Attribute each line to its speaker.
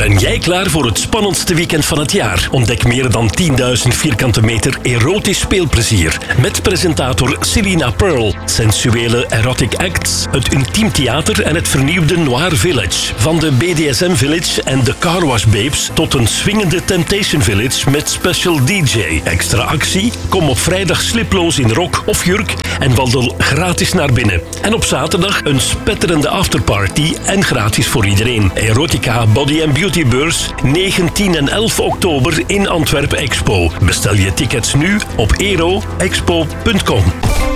Speaker 1: Ben jij klaar voor het spannendste weekend van het jaar? Ontdek meer dan 10.000 vierkante meter erotisch speelplezier. Met presentator Selina Pearl, sensuele erotic acts, het Intiem Theater en het vernieuwde Noir Village. Van de BDSM Village en de Car Wash Babes tot een swingende Temptation Village met special DJ. Extra actie? Kom op vrijdag sliploos in rok of jurk en wandel gratis naar binnen. En op zaterdag een spetterende afterparty en gratis voor iedereen. Erotica Body and Beauty Beurs 19 en 11 oktober in Antwerpen Expo. Bestel je tickets nu op eroexpo.com.